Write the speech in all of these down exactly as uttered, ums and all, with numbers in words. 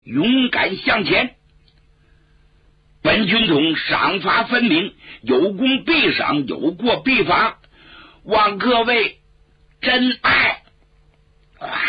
勇敢向前。本军统赏罚分明，有功必赏，有过必罚，望各位珍爱。啊、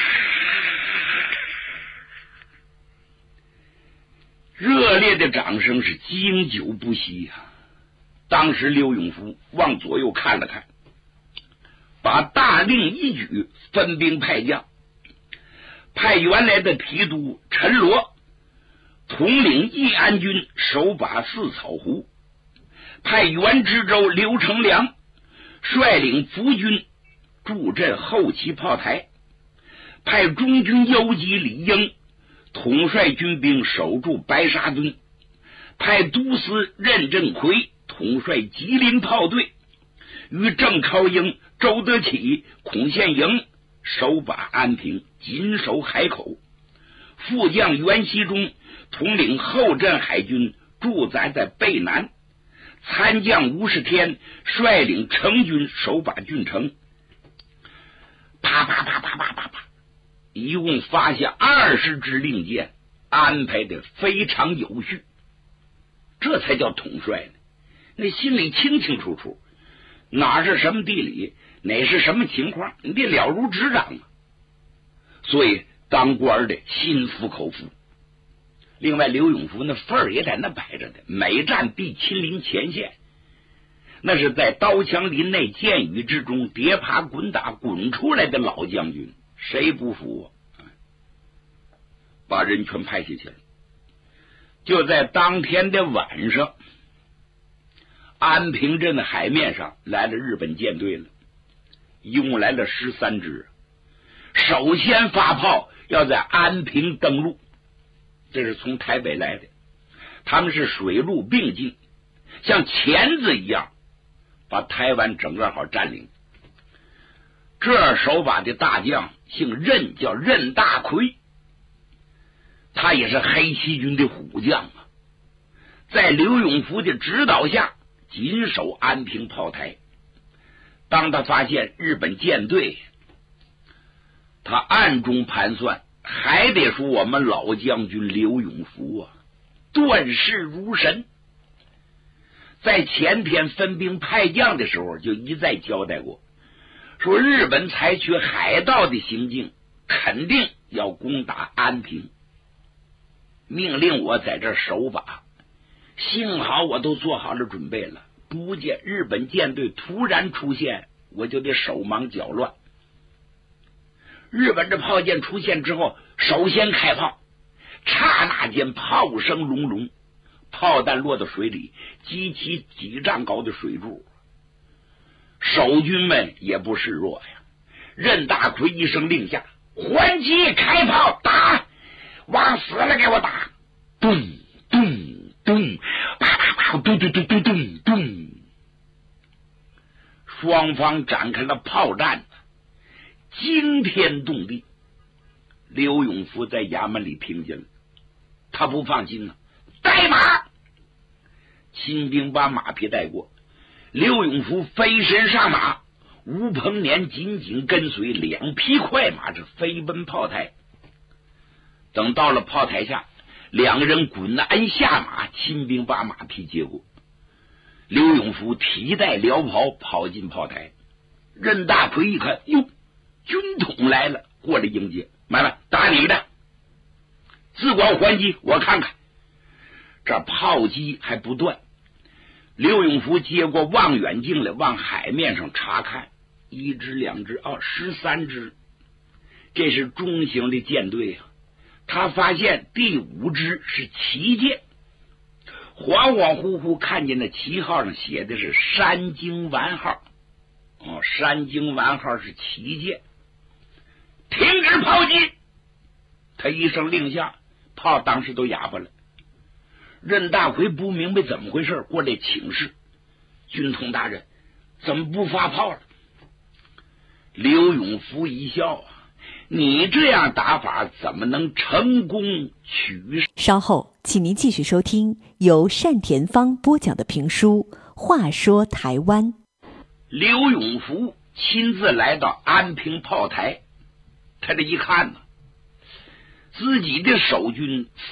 热烈的掌声是经久不息啊！当时刘永福往左右看了看，把大令一举，分兵派将，派原来的提督陈罗统领义安军，守把四草湖，派原知州刘成良率领伏军助阵后旗炮台，派中军游击李英统帅军兵守住白沙墩，派都司任振奎统帅吉林炮队，与郑超英、周德启、孔宪营守把安平，紧守海口。副将袁熙中统领后镇海军，驻扎在贝南。参将吴世天率领成军守把郡城。啪啪啪啪啪啪啪，一共发下二十支令箭，安排的非常有序，这才叫统帅呢。那心里清清楚楚，哪是什么地理，哪是什么情况，你得了如指掌啊。所以当官的心服口服。另外刘永福那份儿也在那摆着的，每战必亲临前线，那是在刀枪林内箭雨之中跌爬滚打滚出来的老将军，谁不服啊？把人全派下去了。就在当天的晚上，安平镇的海面上来了日本舰队了，一共来了十三支。首先发炮要在安平登陆，这是从台北来的，他们是水陆并进，像钳子一样把台湾整个好占领。这手把的大将姓任，叫任大奎，他也是黑旗军的虎将啊，在刘永福的指导下紧守安平炮台。当他发现日本舰队，他暗中盘算，还得说我们老将军刘永福啊，断事如神。在前天分兵派将的时候就一再交代过，说日本采取海盗的行径，肯定要攻打安平，命令我在这守把。幸好我都做好了准备了，不见日本舰队突然出现，我就得手忙脚乱。日本这炮舰出现之后，首先开炮，刹那间炮声隆隆，炮弹落到水里，激起几丈高的水柱。守军们也不示弱呀，任大奎一声令下，还击开炮，打，往死了给我打！咚咚咚，啪啪啪，咚咚咚咚咚咚，双方展开了炮战，惊天动地。刘永福在衙门里听见了，他不放心了，带马！亲兵把马匹带过，刘永福飞身上马，吴鹏年紧紧跟随，两匹快马是飞奔炮台。等到了炮台下，两个人滚鞍下马，亲兵把马匹接过。刘永福提带辽袍跑进炮台，任大奎一看，哟，军统来了，过来迎接。慢慢打你的，自管还击，我看看。这炮击还不断，刘永福接过望远镜来往海面上查看，一支两支哦，十三支，这是中型的舰队啊。他发现第五支是旗舰，恍恍惚惚看见那旗号上写的是山京丸号。哦，山京丸号是旗舰。停止炮击！他一声令下，炮当时都哑巴了。任大奎不明白怎么回事，过来请示军统大人，怎么不发炮了？刘永福一笑啊，你这样打法怎么能成功取？ 稍后请您继续收听由单田芳播讲的评书《话说台湾》。 刘永福亲自来到安平炮台，他这一看呢， 自己的守军